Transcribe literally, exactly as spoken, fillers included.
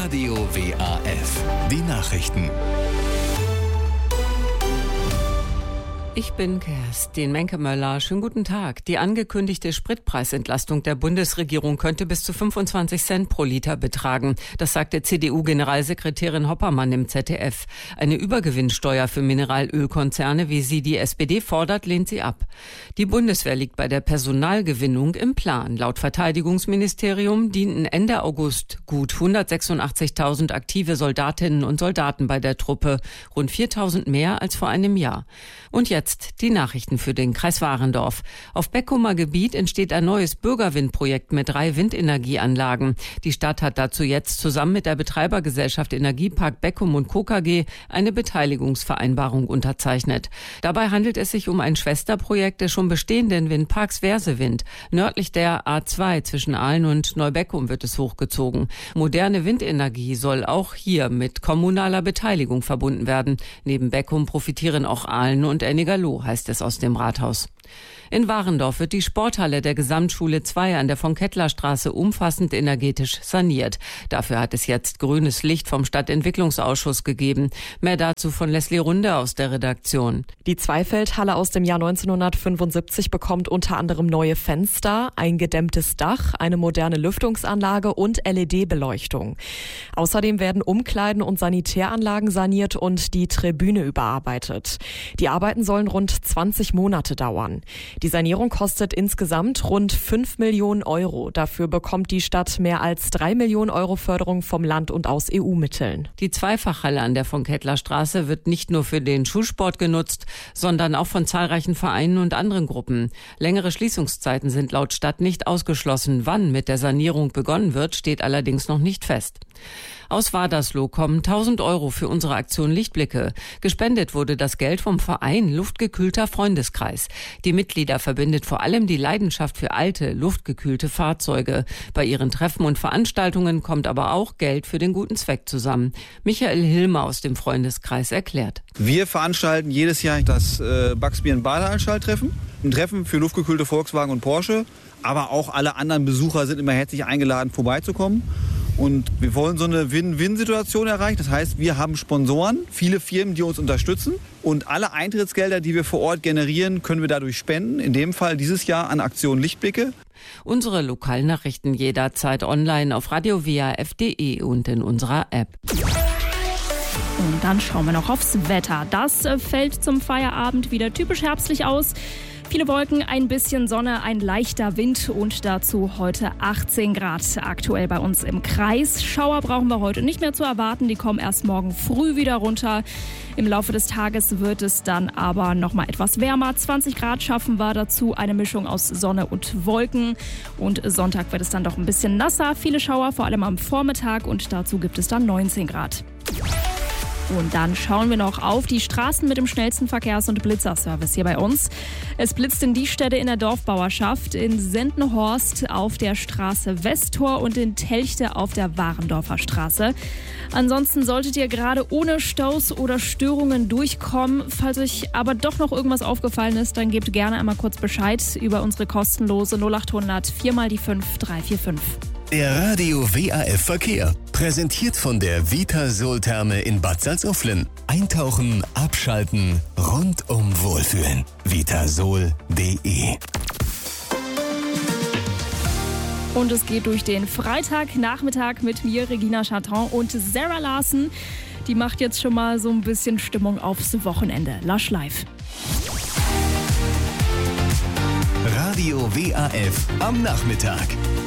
Radio W A F. Die Nachrichten. Ich bin Kerstin Menke-Möller. Schönen guten Tag. Die angekündigte Spritpreisentlastung der Bundesregierung könnte bis zu fünfundzwanzig Cent pro Liter betragen. Das sagte C D U-Generalsekretärin Hoppermann im Z D F. Eine Übergewinnsteuer für Mineralölkonzerne, wie sie die S P D fordert, lehnt sie ab. Die Bundeswehr liegt bei der Personalgewinnung im Plan. Laut Verteidigungsministerium dienten Ende August gut hundertsechsundachtzigtausend aktive Soldatinnen und Soldaten bei der Truppe. Rund viertausend mehr als vor einem Jahr. Und jetzt die Nachrichten für den Kreis Warendorf. Auf Beckumer Gebiet entsteht ein neues Bürgerwindprojekt mit drei Windenergieanlagen. Die Stadt hat dazu jetzt zusammen mit der Betreibergesellschaft Energiepark Beckum und Co. K G eine Beteiligungsvereinbarung unterzeichnet. Dabei handelt es sich um ein Schwesterprojekt des schon bestehenden Windparks Versewind. Nördlich der A zwei zwischen Aalen und Neubeckum wird es hochgezogen. Moderne Windenergie soll auch hier mit kommunaler Beteiligung verbunden werden. Neben Beckum profitieren auch Aalen und Ennigerloh, heißt es aus dem Rathaus. In Warendorf wird die Sporthalle der Gesamtschule zwei an der Von-Kettler-Straße umfassend energetisch saniert. Dafür hat es jetzt grünes Licht vom Stadtentwicklungsausschuss gegeben. Mehr dazu von Leslie Runde aus der Redaktion. Die Zweifeldhalle aus dem Jahr neunzehnhundertfünfundsiebzig bekommt unter anderem neue Fenster, ein gedämmtes Dach, eine moderne Lüftungsanlage und L E D-Beleuchtung. Außerdem werden Umkleiden und Sanitäranlagen saniert und die Tribüne überarbeitet. Die Arbeiten sollen rund zwanzig Monate dauern. Die Sanierung kostet insgesamt rund fünf Millionen Euro. Dafür bekommt die Stadt mehr als drei Millionen Euro Förderung vom Land und aus E U-Mitteln. Die Zweifachhalle an der Von-Kettler-Straße wird nicht nur für den Schulsport genutzt, sondern auch von zahlreichen Vereinen und anderen Gruppen. Längere Schließungszeiten sind laut Stadt nicht ausgeschlossen. Wann mit der Sanierung begonnen wird, steht allerdings noch nicht fest. Aus Wadersloh kommen tausend Euro für unsere Aktion Lichtblicke. Gespendet wurde das Geld vom Verein Luftgekühlter Freundeskreis. Die Mitglieder verbindet vor allem die Leidenschaft für alte, luftgekühlte Fahrzeuge. Bei ihren Treffen und Veranstaltungen kommt aber auch Geld für den guten Zweck zusammen. Michael Hilmer aus dem Freundeskreis erklärt. Wir veranstalten jedes Jahr das äh, Bugsby und Badeanstalt-Treffen. Ein Treffen für luftgekühlte Volkswagen und Porsche. Aber auch alle anderen Besucher sind immer herzlich eingeladen, vorbeizukommen. Und wir wollen so eine Win-Win-Situation erreichen. Das heißt, wir haben Sponsoren, viele Firmen, die uns unterstützen. Und alle Eintrittsgelder, die wir vor Ort generieren, können wir dadurch spenden. In dem Fall dieses Jahr an Aktion Lichtblicke. Unsere Lokalnachrichten jederzeit online auf radio w a f punkt d e und in unserer App. Und dann schauen wir noch aufs Wetter. Das fällt zum Feierabend wieder typisch herbstlich aus. Viele Wolken, ein bisschen Sonne, ein leichter Wind und dazu heute achtzehn Grad aktuell bei uns im Kreis. Schauer brauchen wir heute nicht mehr zu erwarten, die kommen erst morgen früh wieder runter. Im Laufe des Tages wird es dann aber noch mal etwas wärmer. zwanzig Grad schaffen wir, dazu eine Mischung aus Sonne und Wolken. Und Sonntag wird es dann doch ein bisschen nasser, viele Schauer, vor allem am Vormittag und dazu gibt es dann neunzehn Grad. Und dann schauen wir noch auf die Straßen mit dem schnellsten Verkehrs- und Blitzerservice hier bei uns. Es blitzt in die Städte in der Dorfbauerschaft, in Sendenhorst auf der Straße Westtor und in Telchte auf der Warendorfer Straße. Ansonsten solltet ihr gerade ohne Staus oder Störungen durchkommen. Falls euch aber doch noch irgendwas aufgefallen ist, dann gebt gerne einmal kurz Bescheid über unsere kostenlose null acht hundert vier mal die fünf drei vier fünf. Der Radio W A F Verkehr. Präsentiert von der Vitasol-Therme in Bad Salzuflen. Eintauchen, abschalten, rundum wohlfühlen. vitasol punkt d e. Und es geht durch den Freitagnachmittag mit mir, Regina Chaton und Sarah Larsen. Die macht jetzt schon mal so ein bisschen Stimmung aufs Wochenende. Lush live. Radio W A F am Nachmittag.